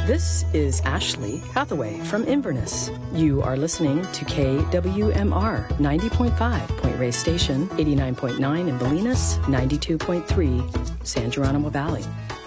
This is Ashley Hathaway from Inverness. You are listening to KWMR 90.5 Point Reyes Station, 89.9 in Bolinas, 92.3 San Geronimo Valley.